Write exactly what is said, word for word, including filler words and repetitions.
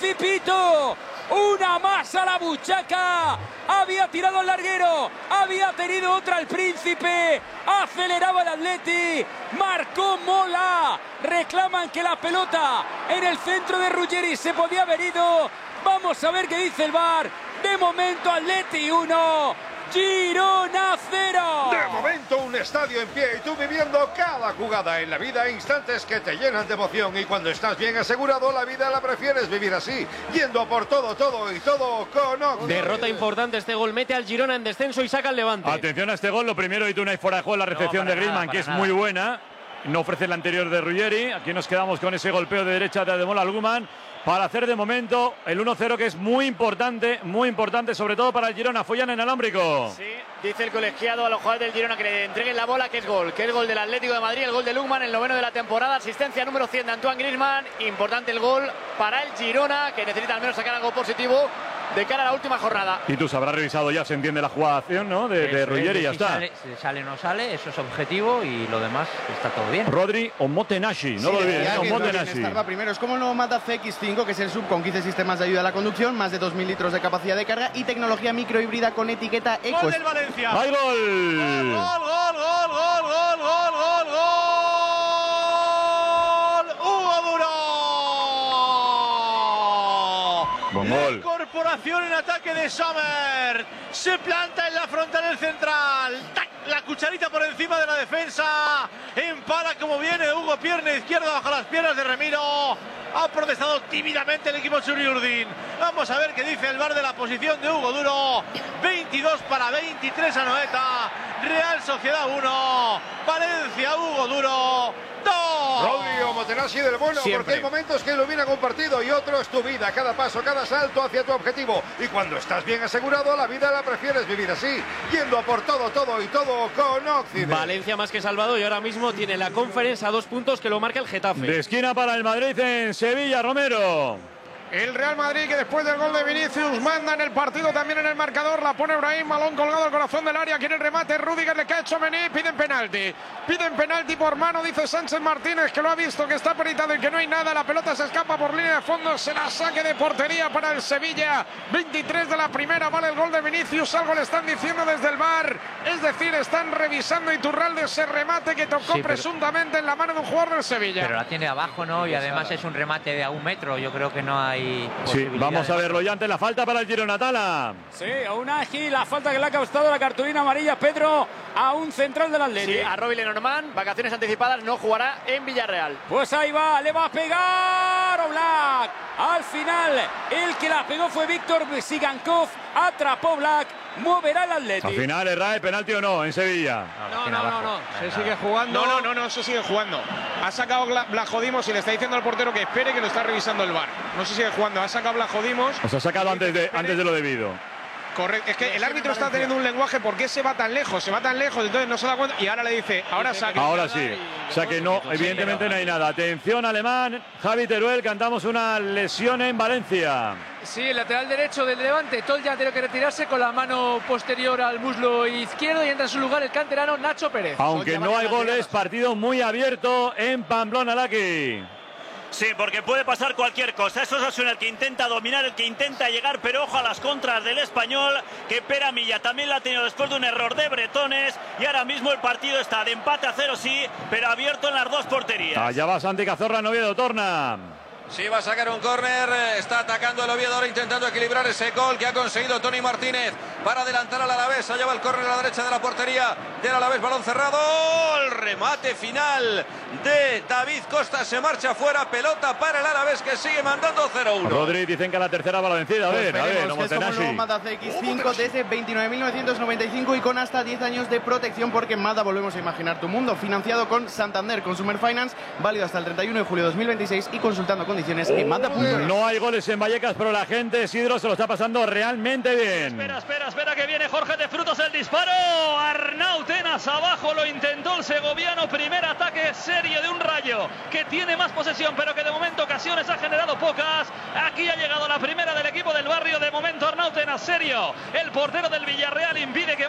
Principito. Una más a la buchaca. Había tirado el larguero. Había tenido otra el Príncipe. Aceleraba el Atleti. Marcó Mola. Reclaman que la pelota en el centro de Ruggeri se podía haber ido. Vamos a ver qué dice el V A R. De momento Atleti uno. Girona cero. De momento un estadio en pie y tú viviendo cada jugada en la vida, instantes que te llenan de emoción, y cuando estás bien asegurado la vida la prefieres vivir así, yendo por todo, todo y todo con Occident. Derrota importante, este gol mete al Girona en descenso y saca al Levante. Atención a este gol, lo primero, y tú no hay fuera de juego la recepción no, de Griezmann, nada, que es nada. muy buena. No ofrece el anterior de Ruggeri. Aquí nos quedamos con ese golpeo de derecha de Ademola Alguman para hacer de momento el uno cero, que es muy importante, muy importante, sobre todo para el Girona. Follan en alámbrico. Sí, dice el colegiado a los jugadores del Girona que le entreguen la bola, que es gol, que es gol del Atlético de Madrid, el gol de Lugman, el noveno de la temporada, asistencia número cien de Antoine Griezmann. Importante el gol para el Girona, que necesita al menos sacar algo positivo de cara a la última jornada. Y tú sabrás revisado ya, se entiende la jugación, ¿no? De, de Ruggeri, y ya si está. Sale, si sale o no sale, eso es objetivo y lo demás está todo bien. Rodri o Motenashi, no Sí, lo olvides, ya o que Rodri Motenashi. Nestarda primero. Es como el nuevo Mazda C X cinco, que es el sub con quince sistemas de ayuda a la conducción, más de dos mil litros de capacidad de carga y tecnología microhíbrida con etiqueta Eco. Gol del Valencia. ¡Hay gol! Gol, gol, gol, gol, gol, gol, gol, gol. Hugo Duro. Buen La gol. incorporación en ataque de Sommer. Se planta en la frontal del central. ¡Tac! La cucharita por encima de la defensa. Empala como viene Hugo, pierna izquierda bajo las piernas de Remiro. Ha protestado tímidamente el equipo Churiurdin. Vamos a ver qué dice el V A R de la posición de Hugo Duro. veintidós para veintitrés a Noeta. Real Sociedad uno. Valencia, Hugo Duro dos. Rodri o Motenashi del bueno, Siempre. porque hay momentos que iluminan un partido y otros tu vida, cada paso, cada salto hacia tu objetivo. Y cuando estás bien asegurado, la vida la prefieres vivir así, yendo a por todo, todo y todo con Occident. Valencia más que salvado y ahora mismo tiene la Conference a dos puntos que lo marca el Getafe. De esquina para el Madrid en Sevilla, Romero. El Real Madrid, que después del gol de Vinicius manda en el partido, también en el marcador, la pone Brahim, balón colgado al corazón del área, quiere el remate, Rüdiger le cae Tchouaméni, piden penalti, piden penalti por mano, dice Sánchez Martínez, que lo ha visto, que está peritado y que no hay nada, la pelota se escapa por línea de fondo, será saque de portería para el Sevilla, veintitrés de la primera, vale el gol de Vinicius, algo le están diciendo desde el V A R, es decir, están revisando Iturralde ese remate que tocó Sí, pero, presuntamente en la mano de un jugador del Sevilla. pero la tiene abajo, ¿no? Y además es un remate de a un metro, yo creo que no hay Sí, vamos a de- verlo ya ante la falta para el Girona. Tala. Sí, Unagi, la falta que le ha costado la cartulina amarilla, Pedro, a un central del Atleti. Sí, a Robbie Lenormand, vacaciones anticipadas, no jugará en Villarreal. Pues ahí va, le va a pegar Oblak. Al final, el que la pegó fue Víctor Sigankov. Atrapó Black, moverá el Atleti. Al final, ¿Errae penalti o no en Sevilla? No, no, no, no, Se sigue jugando. No, no, no, no, se sigue jugando. Ha sacado Blajodimos y le está diciendo al portero que espere, que lo está revisando el V A R. No se sigue jugando. Ha sacado Blajodimos. Os ha sacado antes de, antes de lo debido. Correcto. Es que el árbitro está teniendo un lenguaje. ¿Por qué se va tan lejos? Se va tan lejos, entonces no se da cuenta. Y ahora le dice, ahora saca. Ahora sí. O sea que no, evidentemente no hay nada. Atención, Alemán. Javi Teruel, cantamos una lesión en Valencia. Sí, el lateral derecho del Levante, Tolja, tiene que retirarse con la mano posterior al muslo izquierdo y entra en su lugar el canterano Nacho Pérez. Aunque no hay goles, partido muy abierto en Pamplona, Laki. Sí, porque puede pasar cualquier cosa. Eso es Osasuna el que intenta dominar, el que intenta llegar, pero ojo a las contras del Español, que Pera Milla también la ha tenido después de un error de Bretones, y ahora mismo el partido está de empate a cero, sí, pero abierto en las dos porterías. Allá va Santi Cazorla, Oviedo, torna. Sí, va a sacar un córner, está atacando el Oviedo ahora intentando equilibrar ese gol que ha conseguido Tony Martínez para adelantar al Alavés. Allá va el córner a la derecha de la portería del Alavés, balón cerrado, el remate final de David Costa, se marcha fuera, pelota para el Alavés que sigue mandando cero uno. Rodri, dicen que a la tercera va la vencida, a ver, a ver, no que es como el nuevo Motenashi. Mazda C X cinco desde veintinueve mil novecientos noventa y cinco y con hasta diez años de protección, porque en Mazda volvemos a imaginar tu mundo, financiado con Santander Consumer Finance, válido hasta el treinta y uno de julio de dos mil veintiséis y consultando condiciones en Mazda punto es. No hay goles en Vallecas, pero la gente, Isidro, se lo está pasando realmente bien. Espera, espera, espera que viene Jorge de Frutos, el disparo. Arnau Tenas abajo, lo intentó el segoviano. Primer ataque serio de un Rayo que tiene más posesión, pero que de momento ocasiones ha generado pocas. Aquí ha llegado la primera del equipo del barrio. De momento Arnau Tenas serio. El portero del Villarreal impide que